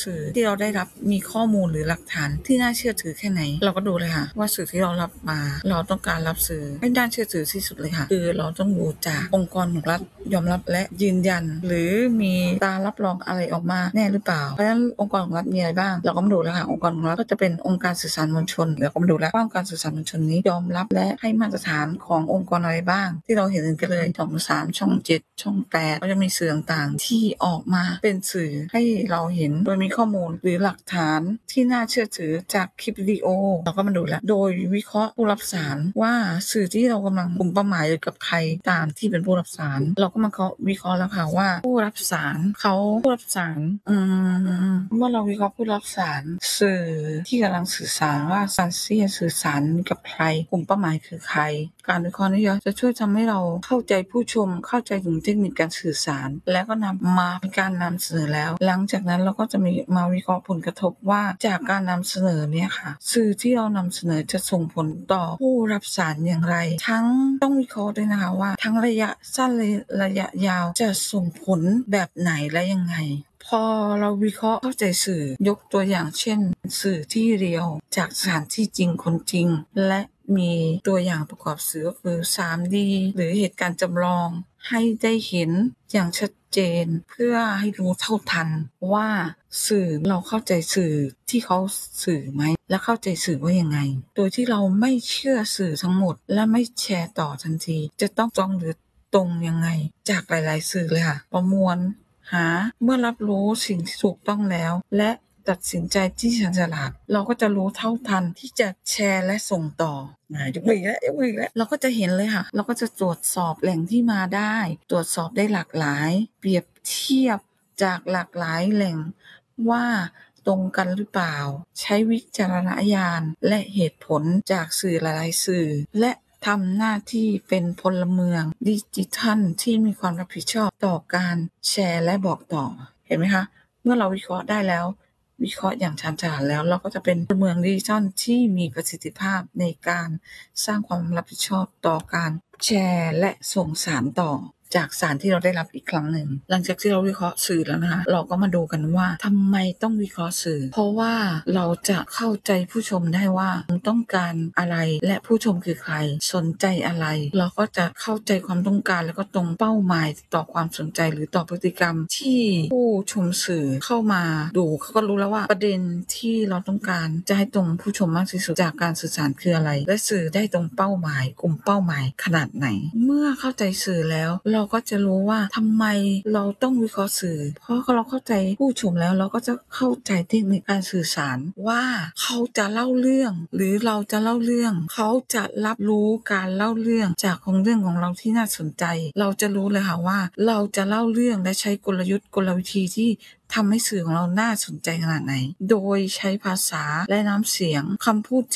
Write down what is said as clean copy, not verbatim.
สื่อที่เราได้รับมีข้อมูลหรือหลักฐานที่น่าเชื่อถือแค่ไหนเราก็ดูเลยค่ะว่าสื่อที่เรารับมาเราต้องการรับสื่อให้น่าเชื่อถือที่สุดเลยค่ะคือเราต้องดูจากองค์กรของรัฐยอมรับและยืนยันหรือมีตรารับรองอะไรออกมาแน่หรือเปล่าเพราะฉะนั้นองค์กรของรัฐมีอะไรบ้างเราก็มาดูแล้วค่ะองค์กรของรัฐก็จะเป็นองค์การสื่อสารมวลชนเราก็มาดูแล้วว่าองค์การสื่อสารมวลชนนี้ยอมรับและให้มาตรฐานขององค์กรอะไรบ้างที่เราเห็นกันเลยช่อง3ช่อง7ช่อง8ก็จะมีสื่อต่างๆที่ออกมาเป็นสื่อให้เราเห็นโดยมีข้อมูลหรือหลักฐานที่น่าเชื่อถือจากคลิปวิดีโอเราก็มาดูแล้วโดยวิเคราะห์ผู้รับสารว่าสื่อที่เรากำลังกลุ่มเป้าหมายอยู่กับใครตามที่เป็นผู้รับสารเราก็มาวิเคราะห์แล้วค่ะว่าผู้รับสารเมื่อเราวิเคราะห์ผู้รับสารสื่อที่กำลังสื่อสารว่าการสื่อสารกับใครกลุ่มเป้าหมายคือใครการวิเคราะห์นี้จะช่วยทำให้เราเข้าใจผู้ชมเข้าใจถึงเทคนิคการสื่อสารแล้วก็นำมาเป็นการนำเสนอแล้วหลังจากนั้นเราก็จะมาวิเคราะห์ผลกระทบว่าจากการนำเสนอเนี่ยค่ะสื่อที่เรานำเสนอจะส่งผลต่อผู้รับสารอย่างไรทั้งต้องวิเคราะห์ด้วยนะคะว่าทั้งระยะสั้นระยะยาวจะส่งผลแบบไหนและยังไงพอเราวิเคราะห์เข้าใจสื่อยกตัวอย่างเช่นสื่อที่เรียวจากสถานที่จริงคนจริงและมีตัวอย่างประกอบสื่อก็คือ 3D หรือเหตุการณ์จำลองให้ได้เห็นอย่างชัดเจนเพื่อให้รู้เท่าทันว่าสื่อเราเข้าใจสื่อที่เขาสื่อไหมและเข้าใจสื่อว่ายังไงโดยที่เราไม่เชื่อสื่อทั้งหมดและไม่แชร์ต่อทันทีจะต้องจ้องหรือตรงยังไงจากหลายๆสื่อเลยค่ะประมวลหาเมื่อรับรู้สิ่งที่ถูกต้องแล้วและตัดสินใจที่ฉลาดเราก็จะรู้เท่าทันที่จะแชร์และส่งต่อยกมืออีกแล้วเราก็จะเห็นเลยค่ะเราก็จะตรวจสอบแหล่งที่มาได้ตรวจสอบได้หลากหลายเปรียบเทียบจากหลากหลายแหล่งว่าตรงกันหรือเปล่าใช้วิจารณญาณและเหตุผลจากสื่อหลายๆสื่อและทำหน้าที่เป็นพลเมืองดิจิทัลที่มีความรับผิดชอบต่อการแชร์และบอกต่อเห็นไหมคะเมื่อเราวิเคราะห์ได้แล้ววิเคราะห์อย่างชันฉลาดแล้วเราก็จะเป็นพลเมืองดิจิทัลที่มีประสิทธิภาพในการสร้างความรับผิดชอบต่อการแชร์และส่งสารต่อจากสารที่เราได้รับอีกครั้งหนึ่งหลังจากที่เราวิเคราะห์สื่อแล้วนะคะเราก็มาดูกันว่าทำไมต้องวิเคราะห์สื่อเพราะว่าเราจะเข้าใจผู้ชมได้ว่าต้องการอะไรและผู้ชมคือใครสนใจอะไรเราก็จะเข้าใจความต้องการแล้วก็ตรงเป้าหมายต่อความสนใจหรือต่อพฤติกรรมที่ผู้ชมสื่อเข้ามาดูเขาก็รู้แล้วว่าประเด็นที่เราต้องการจะให้ตรงผู้ชมมากที่สุดจากการสื่อสารคืออะไรและสื่อได้ตรงเป้าหมายกลุ่มเป้าหมายขนาดไหนเมื่อเข้าใจสื่อแล้วเราก็จะรู้ว่าทำไมเราต้องวิเคราะห์สื่อเพราะเราเข้าใจผู้ชมแล้วเราก็จะเข้าใจเทคนิคการสื่อสารว่าเขาจะเล่าเรื่องหรือเราจะเล่าเรื่องเขาจะรับรู้การเล่าเรื่องจากของเรื่องของเราที่น่าสนใจเราจะรู้เลยค่ะว่าเราจะเล่าเรื่องและใช้กลยุทธ์กลวิธีที่ทำให้สื่อของเราน่าสนใจขนาดไหนโดยใช้ภาษาและน้ำเสียงคำพูด